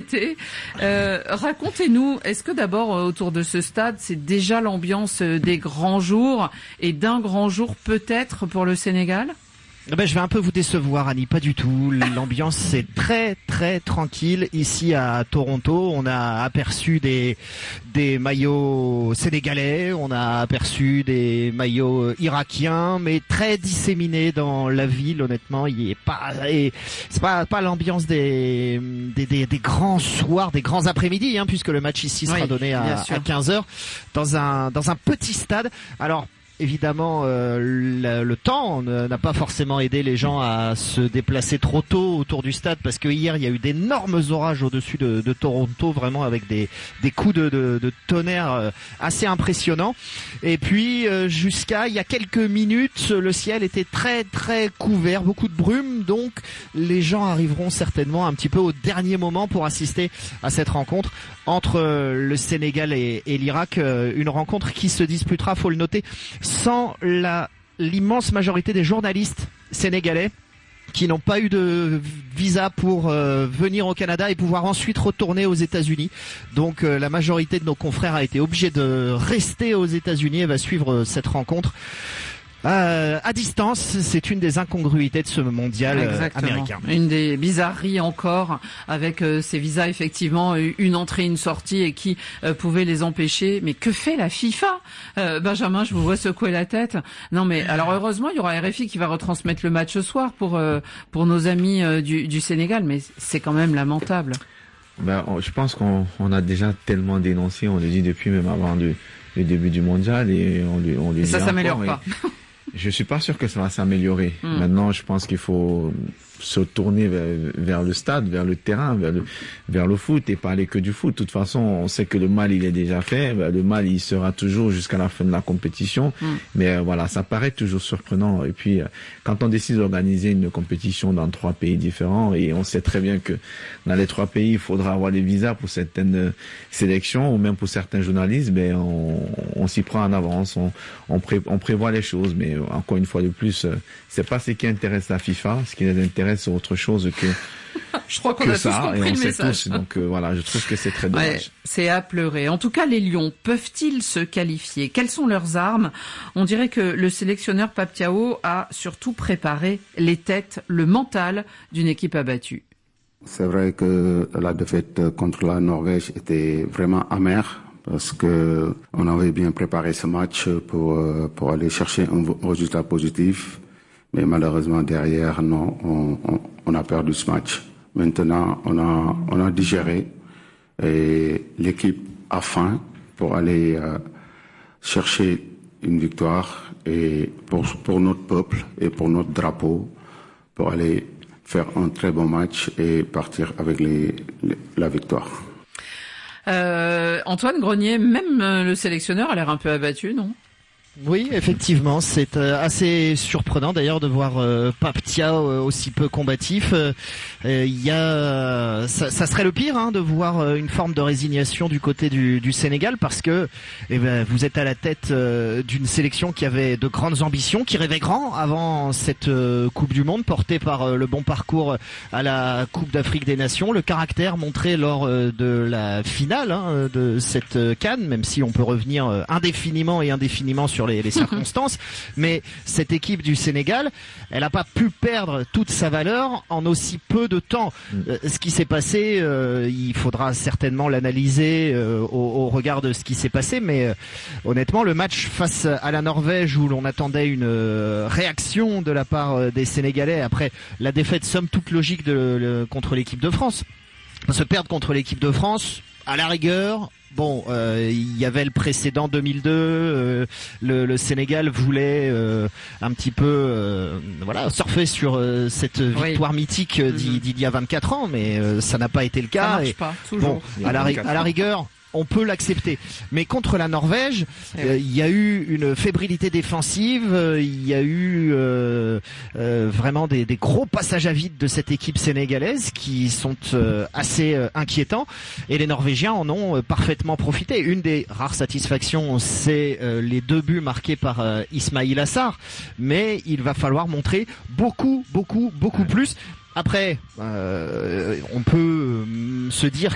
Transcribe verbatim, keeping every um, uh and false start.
été. Euh, racontez-nous, est-ce que d'abord autour de ce stade, c'est déjà l'ambiance des grands jours et d'un grand jour peut-être pour le Sénégal ? Ben, je vais un peu vous décevoir, Annie, pas du tout. L'ambiance est très très tranquille ici à Toronto. On a aperçu des des maillots sénégalais, on a aperçu des maillots irakiens, mais très disséminés dans la ville. Honnêtement, il est pas, et c'est pas pas l'ambiance des des, des des grands soirs, des grands après-midi, hein, puisque le match ici sera oui, donné à, à quinze heures dans un dans un petit stade. Alors évidemment, euh, le, le temps n'a pas forcément aidé les gens à se déplacer trop tôt autour du stade, parce que hier il y a eu d'énormes orages au-dessus de, de Toronto, vraiment avec des, des coups de, de, de tonnerre assez impressionnants. Et puis euh, jusqu'à il y a quelques minutes, le ciel était très très couvert, beaucoup de brume, donc les gens arriveront certainement un petit peu au dernier moment pour assister à cette rencontre entre le Sénégal et, et l'Irak, une rencontre qui se disputera, faut le noter, sans la l'immense majorité des journalistes sénégalais qui n'ont pas eu de visa pour euh, venir au Canada et pouvoir ensuite retourner aux États-Unis. Donc euh, la majorité de nos confrères a été obligée de rester aux États-Unis et va suivre euh, cette rencontre Euh, à distance. C'est une des incongruités de ce mondial euh, américain. Une des bizarreries encore, avec euh, ces visas effectivement une entrée, une sortie et qui euh, pouvait les empêcher. Mais que fait la FIFA ? euh, Benjamin, je vous vois secouer la tête. Non mais alors heureusement il y aura R F I qui va retransmettre le match ce soir pour euh, pour nos amis euh, du, du Sénégal, mais c'est quand même lamentable. Ben, je pense qu'on on a déjà tellement dénoncé, on le dit depuis même avant le, le début du mondial, et on lui on lui et dit ça s'améliore encore, pas. Je suis pas sûr que ça va s'améliorer. Mmh. Maintenant, je pense qu'il faut se tourner vers, vers le stade, vers le terrain, vers le, vers le foot et pas aller que du foot. De toute façon, on sait que le mal, il est déjà fait. Le mal, il sera toujours jusqu'à la fin de la compétition. Mmh. Mais euh, voilà, ça paraît toujours surprenant. Et puis, euh, quand on décide d'organiser une compétition dans trois pays différents, et on sait très bien que dans les trois pays, il faudra avoir des visas pour certaines sélections ou même pour certains journalistes, ben on, on s'y prend en avance, on, on, pré, on prévoit les choses. Mais encore une fois de plus, euh, c'est pas ce qui intéresse la FIFA. Ce qui les intéresse, c'est autre chose que je crois qu'on que a ça, tous compris et on le sait message. tous, donc euh, voilà, je trouve que c'est très dommage. Ouais, c'est à pleurer. En tout cas, les Lions peuvent-ils se qualifier ? Quelles sont leurs armes ? On dirait que le sélectionneur Pape Thiaw a surtout préparé les têtes, le mental d'une équipe abattue. C'est vrai que la défaite contre la Norvège était vraiment amère, parce que on avait bien préparé ce match pour pour aller chercher un résultat positif. Mais malheureusement derrière, non, on, on, on a perdu ce match. Maintenant, on a, on a digéré, et l'équipe a faim pour aller euh, chercher une victoire, et pour, pour notre peuple et pour notre drapeau, pour aller faire un très bon match et partir avec les, les, la victoire. Euh, Antoine Grenier, même le sélectionneur a l'air un peu abattu, non ? Oui, effectivement, c'est euh, assez surprenant d'ailleurs de voir euh, Pape Thiaw euh, aussi peu combatif. Il euh, y a, ça, ça serait le pire, hein, de voir euh, une forme de résignation du côté du, du Sénégal, parce que eh ben, vous êtes à la tête euh, d'une sélection qui avait de grandes ambitions, qui rêvait grand avant cette euh, Coupe du Monde, portée par euh, le bon parcours à la Coupe d'Afrique des Nations, le caractère montré lors euh, de la finale, hein, de cette euh, CAN, même si on peut revenir euh, indéfiniment et indéfiniment sur les, les circonstances, mais cette équipe du Sénégal, elle n'a pas pu perdre toute sa valeur en aussi peu de temps. Euh, ce qui s'est passé, euh, il faudra certainement l'analyser euh, au, au regard de ce qui s'est passé, mais euh, honnêtement, le match face à la Norvège, où l'on attendait une euh, réaction de la part euh, des Sénégalais après la défaite somme toute logique de, le, contre l'équipe de France, se perdre contre l'équipe de France, à la rigueur. Bon, euh, il y avait le précédent deux mille deux, euh, le, le Sénégal voulait euh, un petit peu euh, voilà, surfer sur euh, cette victoire oui. mythique euh, d'il, d'il y a vingt-quatre ans, mais euh, ça n'a pas été le cas. Ça marche et, pas, toujours. Bon, à la, à la rigueur, on peut l'accepter. Mais contre la Norvège, il euh, y a eu une fébrilité défensive, il euh, y a eu euh, euh, vraiment des, des gros passages à vide de cette équipe sénégalaise qui sont euh, assez euh, inquiétants, et les Norvégiens en ont euh, parfaitement profité. Une des rares satisfactions, c'est euh, les deux buts marqués par euh, Ismaïl Assar, mais il va falloir montrer beaucoup, beaucoup, beaucoup plus. Après, euh, on peut se dire